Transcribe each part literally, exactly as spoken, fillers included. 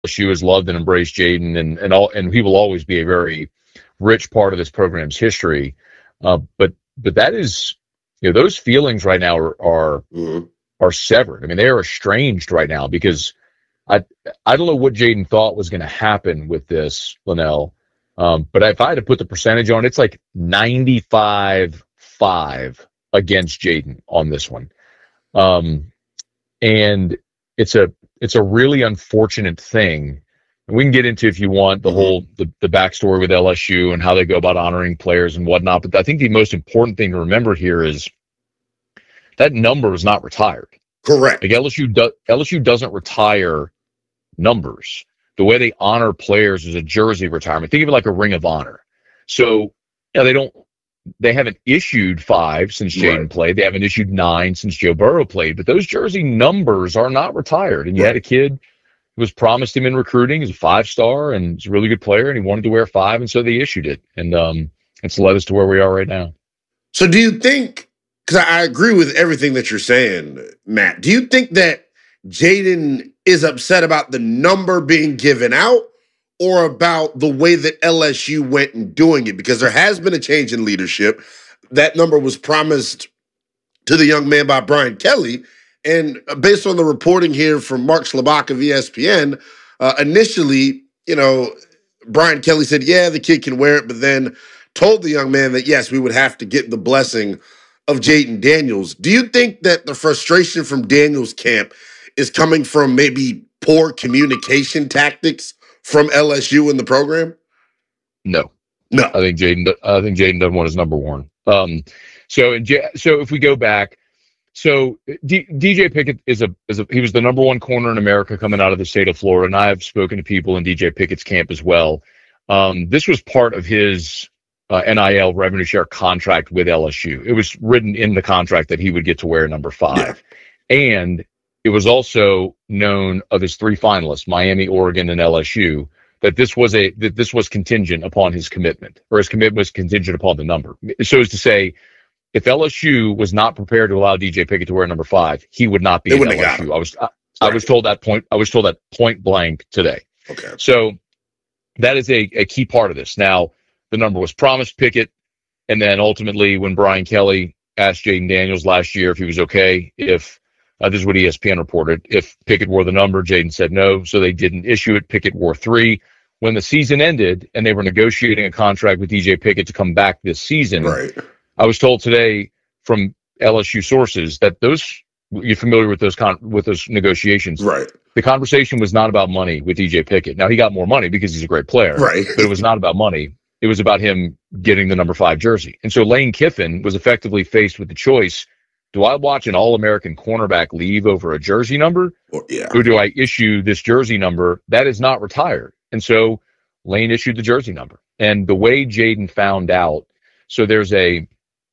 S U has loved and embraced Jaden, and and all, and he will always be a very rich part of this program's history. Uh, but but that is, you know, those feelings right now are are, mm-hmm. are severed. I mean, they are estranged right now because I I don't know what Jaden thought was going to happen with this, Linnell. Um, but if I had to put the percentage on, it's like ninety-five five against Jaden on this one. Um, and it's a it's a really unfortunate thing. And we can get into, if you want, the mm-hmm. whole the, the backstory with L S U and how they go about honoring players and whatnot. But I think the most important thing to remember here is that number is not retired. Correct. Like L S U do, L S U doesn't retire numbers. The way they honor players is a jersey retirement. Think of it like a Ring of Honor. So, you know, they don't, they haven't issued five since Jaden right. played. They haven't issued nine since Joe Burrow played. But those jersey numbers are not retired. And you right. had a kid who was promised him in recruiting. He's a five-star and he's a really good player, and he wanted to wear five, and so they issued it. And um, it's led us to where we are right now. So do you think, because I agree with everything that you're saying, Matt, do you think that Jaden is upset about the number being given out or about the way that L S U went in doing it? Because there has been a change in leadership. That number was promised to the young man by Brian Kelly. And based on the reporting here from Mark Schlabach of E S P N, uh, initially, you know, Brian Kelly said, yeah, the kid can wear it, but then told the young man that, yes, we would have to get the blessing of Jaden Daniels. Do you think that the frustration from Daniels' camp is coming from maybe poor communication tactics from L S U in the program? No, no. I think Jaden. I think Jaden doesn't want his number worn. Um, so, in J- so if we go back, so D- DJ Pickett is a is a he was the number one corner in America coming out of the state of Florida, and I have spoken to people in D J Pickett's camp as well. Um, this was part of his uh, N I L revenue share contract with L S U. It was written in the contract that he would get to wear number five, yeah. and it was also known of his three finalists, Miami, Oregon, and L S U, that this was a that this was contingent upon his commitment, or his commitment was contingent upon the number. So as to say, if L S U was not prepared to allow D J Pickett to wear number five, he would not be in L S U. I was I, right. I was told that point. I was told that point blank today. Okay. So that is a, a key part of this. Now, the number was promised Pickett, and then ultimately when Brian Kelly asked Jaden Daniels last year if he was okay, if Uh, this is what E S P N reported. If Pickett wore the number, Jaden said no, so they didn't issue it. Pickett wore three. When the season ended and they were negotiating a contract with D J Pickett to come back this season, right. I was told today from L S U sources that those, you're familiar with those con- with those negotiations. Right. The conversation was not about money with D J Pickett. Now, he got more money because he's a great player, right. but it was not about money. It was about him getting the number five jersey. And so Lane Kiffin was effectively faced with the choice: do I watch an All-American cornerback leave over a jersey number? Or, yeah. Or do I issue this jersey number that is not retired? And so Lane issued the jersey number. And the way Jaden found out, so there's a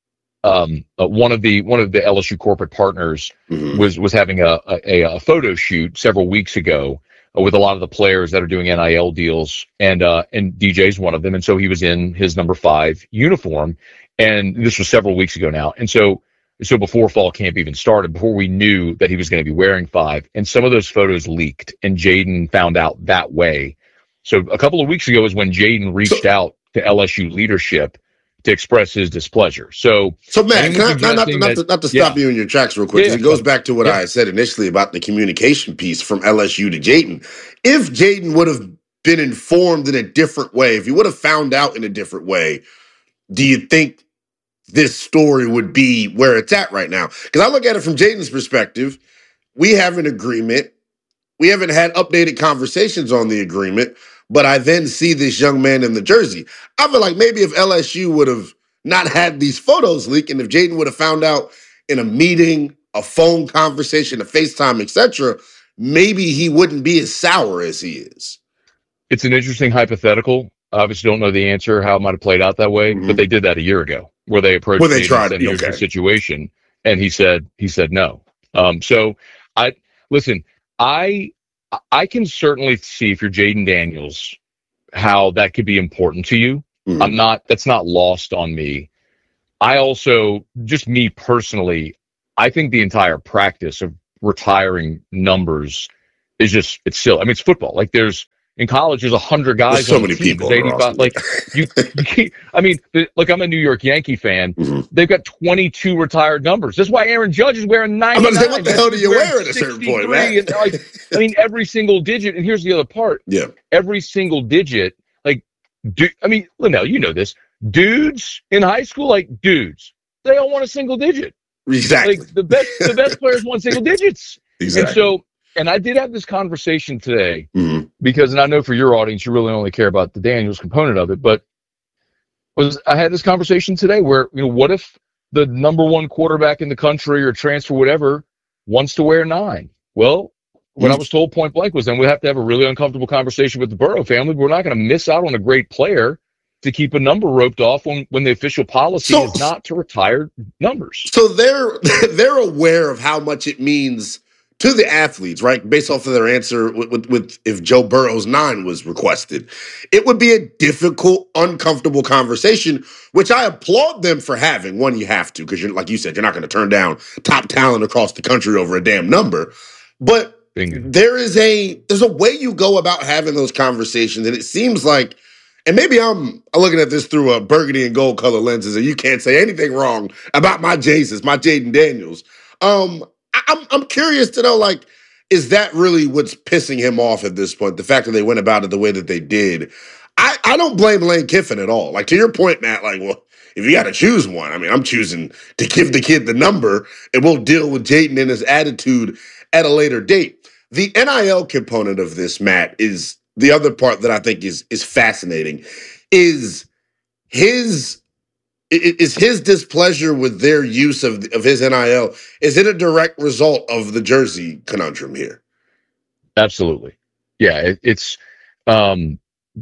um uh, one of the one of the L S U corporate partners mm-hmm. was was having a, a a photo shoot several weeks ago uh, with a lot of the players that are doing N I L deals, and uh and D J's one of them. And so he was in his number five uniform, and this was several weeks ago now. And so So before fall camp even started, before we knew that he was going to be wearing five, and some of those photos leaked, and Jaden found out that way. So a couple of weeks ago is when Jaden reached so, out to L S U leadership to express his displeasure. So, so Matt, can I, not, not, to, not, to, not to stop yeah. you in your tracks real quick, yeah, it goes back to what yeah. I said initially about the communication piece from L S U to Jaden. If Jaden would have been informed in a different way, if he would have found out in a different way, do you think this story would be where it's at right now? Because I look at it from Jaden's perspective. We have an agreement. We haven't had updated conversations on the agreement, but I then see this young man in the jersey. I feel like maybe if L S U would have not had these photos leak, and if Jaden would have found out in a meeting, a phone conversation, a FaceTime, et cetera, maybe he wouldn't be as sour as he is. It's an interesting hypothetical. I obviously don't know the answer, how it might have played out that way, mm-hmm. but they did that a year ago, where they approached well, they Jaden tried and said, here's okay. the situation, and he said he said no. Um, so I listen. I I can certainly see, if you're Jaden Daniels, how that could be important to you. Mm-hmm. I'm not. That's not lost on me. I also, just me personally, I think the entire practice of retiring numbers is just, it's silly. I mean, it's football. Like there's, in college, there's a hundred guys. There's so on many the team. people. There's eighty-five. Like you, you, I mean, the, look, I'm a New York Yankee fan. Mm-hmm. They've got twenty-two retired numbers. That's why Aaron Judge is wearing ninety-nine. I'm gonna say, what the hell do you wear at a certain point, man? And like, I mean, every single digit. And here's the other part. Yeah. Every single digit. Like, do, I mean, Linnell, you know this. Dudes in high school, like dudes, they all want a single digit. Exactly. Like the best, the best players want single digits. Exactly. And so. And I did have this conversation today mm-hmm. because, and I know for your audience, you really only care about the Daniels component of it, but was I had this conversation today where, you know, what if the number one quarterback in the country or transfer, whatever, wants to wear nine? Well, what mm-hmm. I was told point blank was then we have to have a really uncomfortable conversation with the Burrow family. We're not going to miss out on a great player to keep a number roped off when, when the official policy so, is not to retire numbers. So they're they're aware of how much it means to the athletes, right? Based off of their answer with, with, with if Joe Burrow's nine was requested, it would be a difficult, uncomfortable conversation, which I applaud them for having. One, you have to, because you're like you said, you're not going to turn down top talent across the country over a damn number. But Bingo. there is a there's a way you go about having those conversations, and it seems like, and maybe I'm looking at this through a burgundy and gold color lenses, and you can't say anything wrong about my Jesus, my Jayden Daniels. Um. I'm I'm curious to know, like, is that really what's pissing him off at this point? The fact that they went about it the way that they did. I, I don't blame Lane Kiffin at all. Like, to your point, Matt, like, well, if you got to choose one, I mean, I'm choosing to give the kid the number, and we'll deal with Jayden and his attitude at a later date. The N I L component of this, Matt, is the other part that I think is is fascinating. Is his Is his displeasure with their use of, of his N I L, is it a direct result of the jersey conundrum here? Absolutely. Yeah, it, it's um,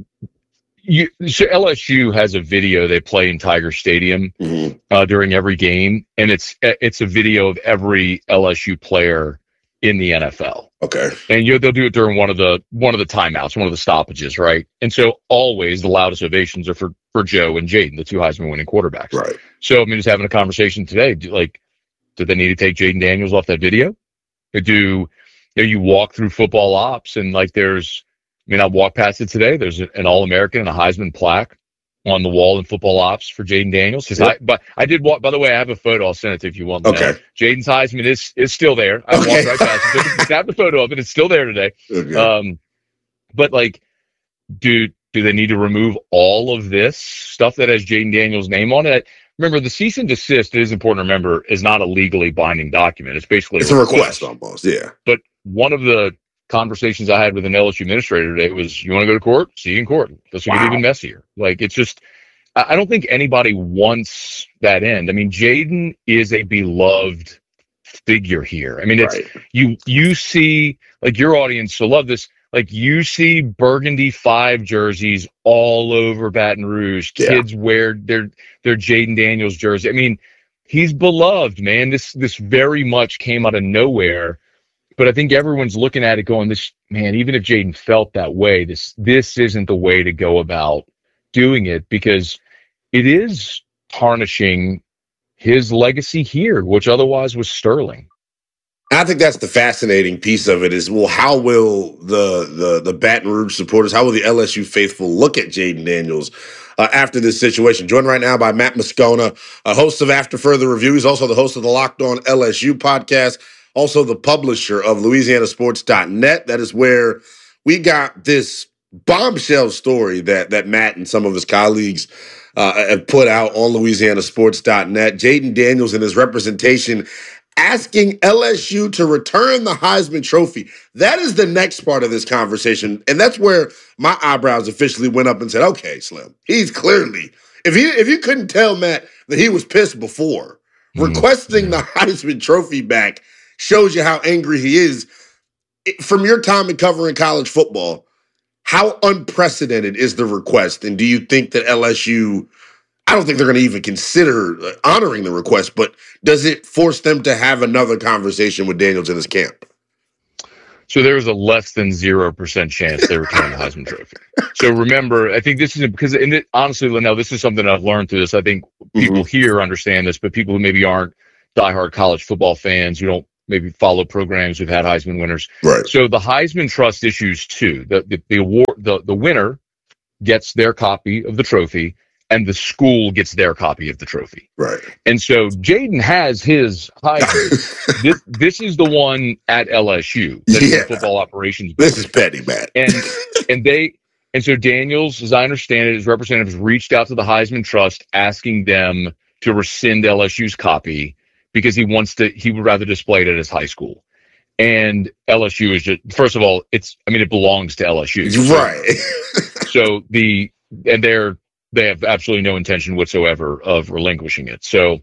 you, so L S U has a video they play in Tiger Stadium mm-hmm. uh, during every game, and it's it's a video of every L S U player in the N F L. Okay. And you know, they'll do it during one of the one of the timeouts, one of the stoppages, right? And so always the loudest ovations are for for Joe and Jayden, the two Heisman winning quarterbacks. Right. So I mean, just having a conversation today, do, like, do they need to take Jayden Daniels off that video? Or do you, know, you walk through football ops and like there's, I mean, I walked past it today. There's an All-American and a Heisman plaque on the wall in football ops for Jayden Daniels. Yep. I, but I did walk, by the way, I have a photo. I'll send it to you if you want. Okay. Jayden's Heisman is, is still there. I okay. walked right past it. I have the photo of it. It's still there today. Okay. Um, but like, do, do they need to remove all of this stuff that has Jayden Daniels' name on it? Remember, the cease and desist, it is important to remember, is not a legally binding document. It's basically it's a request, a request almost, yeah. But one of the conversations I had with an L S U administrator today was, you want to go to court? See you in court. This will wow. get even messier. Like, it's just, I don't think anybody wants that end. I mean, Jayden is a beloved figure here. I mean, it's, right. you, you see, like, your audience will love this. Like, you see burgundy five jerseys all over Baton Rouge. Kids yeah. wear their, their Jayden Daniels jersey. I mean, he's beloved, man. This, this very much came out of nowhere. But I think everyone's looking at it going, this, man, even if Jayden felt that way, this, this isn't the way to go about doing it, because it is tarnishing his legacy here, which otherwise was sterling. I think that's the fascinating piece of it is, well, how will the the the Baton Rouge supporters, how will the L S U faithful look at Jayden Daniels uh, after this situation? Joined right now by Matt Moscona, a host of After Further Review. He's also the host of the Locked On L S U podcast, also the publisher of Louisiana Sports dot net. That is where we got this bombshell story that that Matt and some of his colleagues uh, have put out on Louisiana Sports dot net. Jayden Daniels and his representation asking L S U to return the Heisman Trophy. That is the next part of this conversation. And that's where my eyebrows officially went up and said, okay, Slim, he's clearly, if he if you couldn't tell Matt that he was pissed before, mm-hmm. requesting the Heisman Trophy back shows you how angry he is. It, from your time in covering college football, how unprecedented is the request? And do you think that L S U, I don't think they're going to even consider honoring the request, but does it force them to have another conversation with Daniels in his camp? So there's a less than zero percent chance they return the Heisman Trophy. So remember, I think this is because, and it, honestly, Linnell, this is something I've learned through this. I think people mm-hmm. here understand this, but people who maybe aren't diehard college football fans, who don't maybe follow programs who've had Heisman winners. Right. So the Heisman Trust issues too. The, the, the award, the, the winner gets their copy of the trophy, and the school gets their copy of the trophy. Right. And so Jayden has his Heisman. this, this is the one at L S U. That's Yeah. the football operations. This is petty, Matt. And, and they, and so Daniels, as I understand it, his representatives reached out to the Heisman Trust asking them to rescind L S U's copy because he wants to, he would rather display it at his high school. And L S U is just, first of all, it's, I mean, it belongs to L S U. So, right. so the, and they're, they have absolutely no intention whatsoever of relinquishing it. So,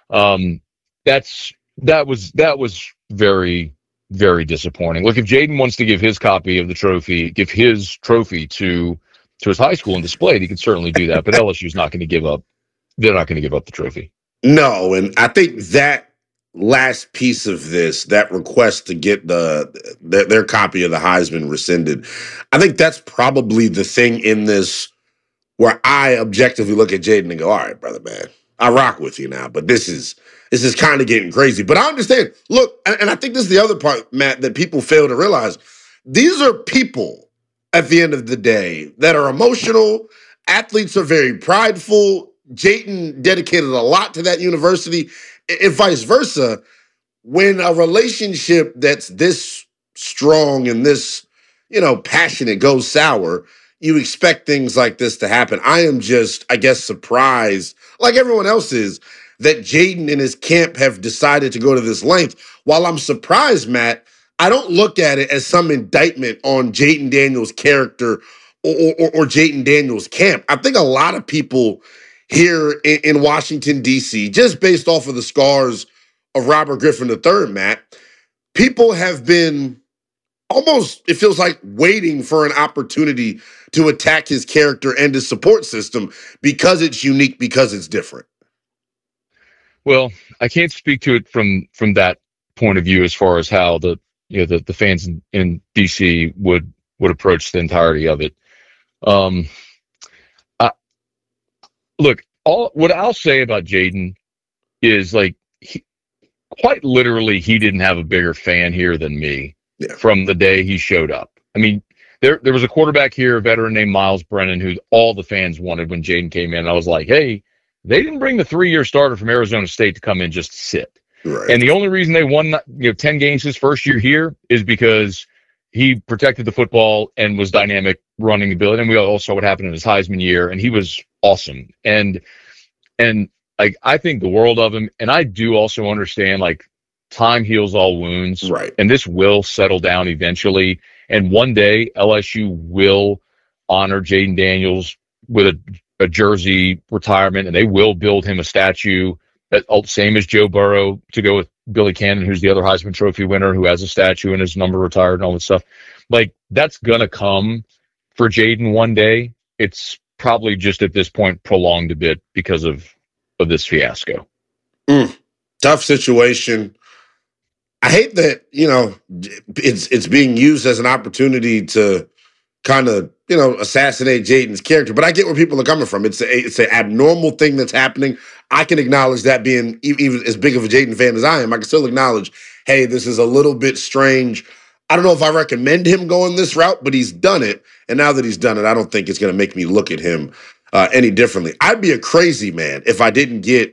um, that's, that was, that was very, very disappointing. Look, if Jayden wants to give his copy of the trophy, give his trophy to, to his high school and display it, he can certainly do that. But L S U is not going to give up. They're not going to give up the trophy. No. And I think that last piece of this, that request to get the, their, their copy of the Heisman rescinded, I think that's probably the thing in this where I objectively look at Jayden and go, all right, brother, man, I rock with you now, but this is this is kind of getting crazy. But I understand. Look, and, and I think this is the other part, Matt, that people fail to realize. These are people at the end of the day that are emotional. Athletes are very prideful. Jayden dedicated a lot to that university, and vice versa. When a relationship that's this strong and this, you know, passionate goes sour, you expect things like this to happen. I am just, I guess, surprised, like everyone else is, that Jayden and his camp have decided to go to this length. While I'm surprised, Matt, I don't look at it as some indictment on Jayden Daniels' character or, or, or Jayden Daniels' camp. I think a lot of people here in, in Washington, D C, just based off of the scars of Robert Griffin the third, Matt, people have been almost, it feels like, waiting for an opportunity to attack his character and his support system because it's unique, because it's different. Well, I can't speak to it from from that point of view as far as how the you know the, the fans in, in D C would would approach the entirety of it. Um, I, look, all what I'll say about Jayden is, like, he, quite literally, he didn't have a bigger fan here than me. Yeah. From the day he showed up. I mean, there there was a quarterback here, a veteran named Miles Brennan, who all the fans wanted when Jayden came in. I was like, hey, they didn't bring the three-year starter from Arizona State to come in just to sit. Right. And the only reason they won, you know, ten games his first year here is because he protected the football and was dynamic running the ability. And we all saw what happened in his Heisman year, and he was awesome. And and like I think the world of him. And I do also understand, like, time heals all wounds. Right. And this will settle down eventually. And one day L S U will honor Jayden Daniels with a, a jersey retirement, and they will build him a statue, that, same as Joe Burrow, to go with Billy Cannon, who's the other Heisman Trophy winner, who has a statue and his number retired and all that stuff. Like, that's going to come for Jayden one day. It's probably just at this point prolonged a bit because of, of this fiasco. Mm, tough situation. I hate that, you know, it's it's being used as an opportunity to kind of, you know, assassinate Jayden's character. But I get where people are coming from. It's a, it's an abnormal thing that's happening. I can acknowledge that, being even as big of a Jayden fan as I am. I can still acknowledge, hey, this is a little bit strange. I don't know if I recommend him going this route, but he's done it. And now that he's done it, I don't think it's going to make me look at him uh, any differently. I'd be a crazy man if I didn't get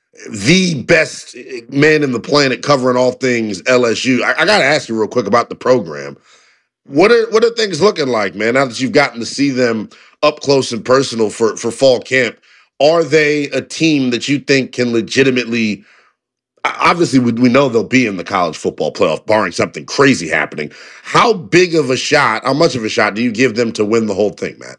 the best man in the planet covering all things L S U. I, I got to ask you real quick about the program. What are what are things looking like, man, now that you've gotten to see them up close and personal for, for fall camp? Are they a team that you think can legitimately, obviously we, we know they'll be in the college football playoff, barring something crazy happening. How big of a shot, how much of a shot do you give them to win the whole thing, Matt?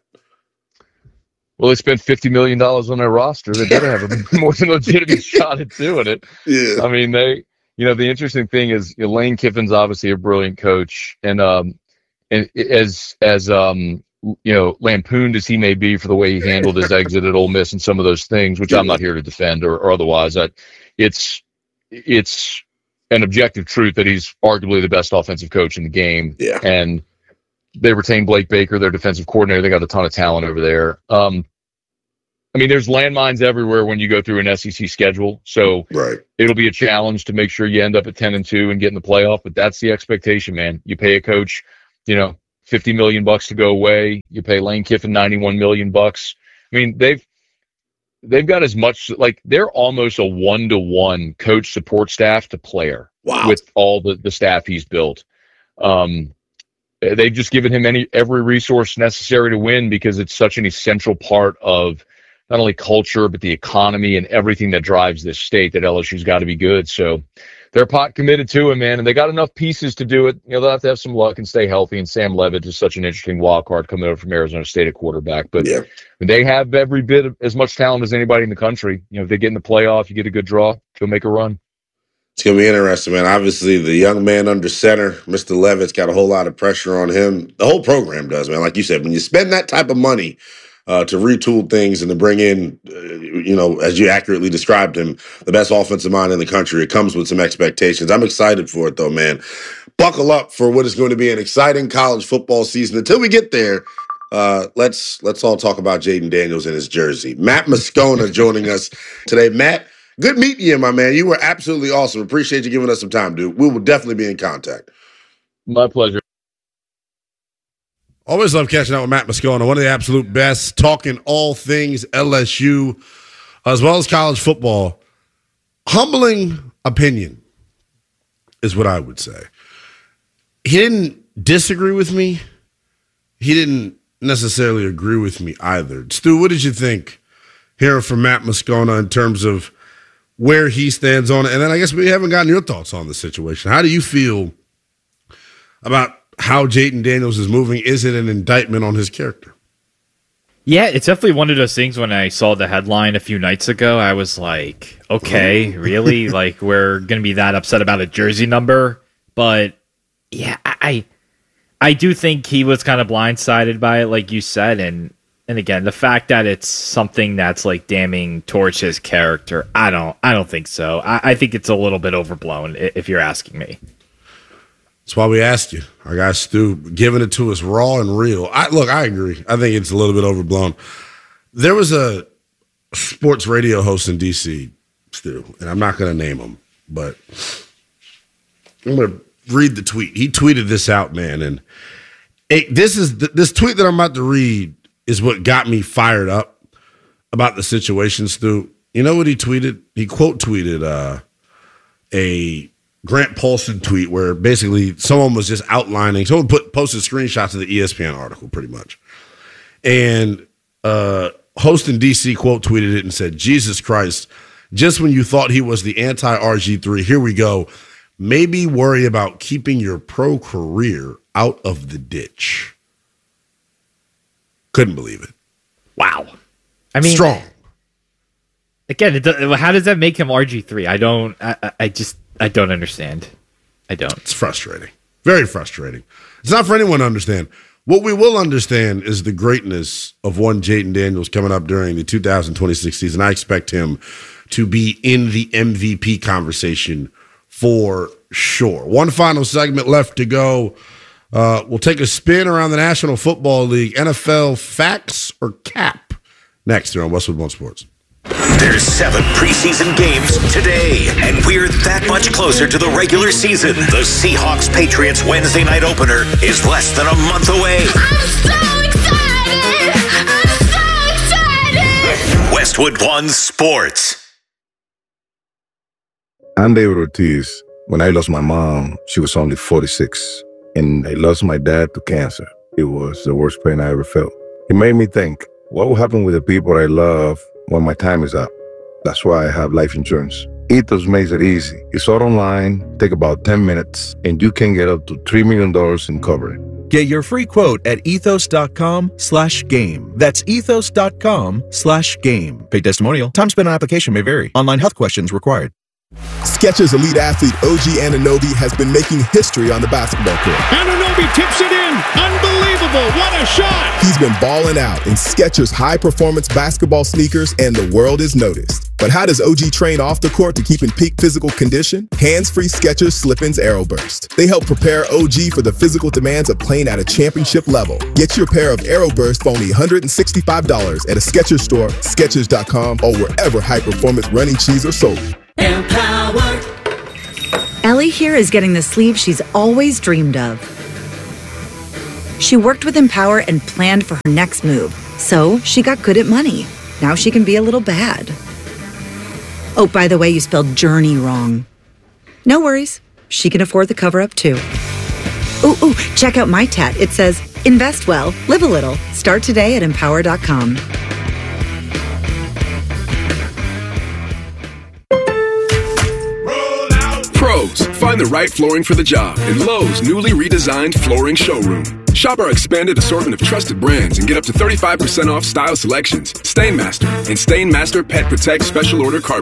Well, they spent fifty million dollars on their roster. They better have a more than legitimate shot at doing it. Yeah. I mean, they, you know, the interesting thing is, you know, Lane Kiffin's obviously a brilliant coach. And, um, and as, as, um, you know, lampooned as he may be for the way he handled his exit at Ole Miss and some of those things, which I'm not here to defend or, or otherwise, that it's, it's an objective truth that he's arguably the best offensive coach in the game. Yeah. And they retained Blake Baker, their defensive coordinator. They got a ton of talent over there. Um, I mean, there's landmines everywhere when you go through an S E C schedule. So right. It'll be a challenge to make sure you end up at ten and two and get in the playoff. But that's the expectation, man. You pay a coach, you know, fifty million bucks to go away. You pay Lane Kiffin ninety-one million bucks. I mean, they've they've got as much, like, they're almost a one to one coach support staff to player. Wow. With all the, the staff he's built. Um, they've just given him any every resource necessary to win because it's such an essential part of not only culture, but the economy and everything that drives this state that L S U's got to be good. So they're pot committed to him, man, and they got enough pieces to do it. You know, they'll have to have some luck and stay healthy. And Sam Levitt is such an interesting wild card coming over from Arizona State at quarterback. But yeah. they have every bit of as much talent as anybody in the country. You know, if they get in the playoff, you get a good draw, go make a run. It's going to be interesting, man. Obviously, the young man under center, Mister Levitt's got a whole lot of pressure on him. The whole program does, man. Like you said, when you spend that type of money uh, to retool things and to bring in, uh, you know, as you accurately described him, the best offensive mind in the country, it comes with some expectations. I'm excited for it, though, man. Buckle up for what is going to be an exciting college football season. Until we get there, uh, let's let's all talk about Jayden Daniels and his jersey. Matt Moscona joining us today. Matt, good meeting you, my man. You were absolutely awesome. Appreciate you giving us some time, dude. We will definitely be in contact. My pleasure. Always love catching up with Matt Moscona, one of the absolute best, talking all things L S U, as well as college football. Humbling opinion is what I would say. He didn't disagree with me. He didn't necessarily agree with me either. Stu, what did you think hearing from Matt Moscona in terms of where he stands on it? And then I guess we haven't gotten your thoughts on the situation. How do you feel about how Jayden Daniels is moving? Is it an indictment on his character? Yeah, it's definitely one of those things. When I saw the headline a few nights ago, I was like, okay, really? Like, we're going to be that upset about a jersey number? But yeah, I I do think he was kind of blindsided by it, like you said. And, and again, the fact that it's something that's like damning towards his character, I don't I don't think so. I, I think it's a little bit overblown, if you're asking me. That's why we asked you. Our guy Stu, giving it to us raw and real. I, look, I agree. I think it's a little bit overblown. There was a sports radio host in D C, Stu, and I'm not going to name him, but I'm going to read the tweet. He tweeted this out, man, and it, this is the, this tweet that I'm about to read is what got me fired up about the situation, Stu. You know what he tweeted? He quote tweeted uh, a Grant Paulson tweet where basically someone was just outlining, someone put posted screenshots of the E S P N article pretty much. And uh, host in D C quote tweeted it and said, Jesus Christ, just when you thought he was the anti-R G three, here we go. Maybe worry about keeping your pro career out of the ditch. Couldn't believe it. Wow. I mean, strong. Again, it does, how does that make him R G three? I don't, I, I just, I don't understand. I don't. It's frustrating. Very frustrating. It's not for anyone to understand. What we will understand is the greatness of one Jayden Daniels coming up during the two thousand twenty-six season. I expect him to be in the M V P conversation for sure. One final segment left to go. Uh, we'll take a spin around the National Football League. N F L facts or cap? Next here on Westwood One Sports. There's seven preseason games today, and we're that much closer to the regular season. The Seahawks-Patriots Wednesday night opener is less than a month away. I'm so excited! I'm so excited! Westwood One Sports. I'm David Ortiz. When I lost my mom, she was only forty-six, and I lost my dad to cancer. It was the worst pain I ever felt. It made me think, what will happen with the people I love when my time is up? That's why I have life insurance. Ethos makes it easy. It's all online, take about ten minutes, and you can get up to three million dollars in coverage. Get your free quote at ethos.com slash game. That's ethos.com slash game. Paid testimonial. Time spent on application may vary. Online health questions required. Skechers elite athlete O G Anunoby has been making history on the basketball court. Anunoby tips it in. Unbelievable. What a shot. He's been balling out in Skechers high-performance basketball sneakers, and the world has noticed. But how does O G train off the court to keep in peak physical condition? Hands-free Skechers Slip-ins Aeroburst. They help prepare O G for the physical demands of playing at a championship level. Get your pair of Aeroburst for only one hundred sixty-five dollars at a Skechers store, Skechers dot com, or wherever high-performance running shoes are sold. Empower. Ellie here is getting the sleeve she's always dreamed of. She worked with Empower and planned for her next move, so she got good at money. Now she can be a little bad. Oh, by the way, you spelled journey wrong. No worries. She can afford the cover-up, too. Ooh, ooh, check out my tat. It says, invest well, live a little. Start today at empower dot com. Pros, find the right flooring for the job in Lowe's newly redesigned flooring showroom. Shop our expanded assortment of trusted brands and get up to thirty-five percent off style selections, Stainmaster, and Stainmaster Pet Protect Special Order Carpet.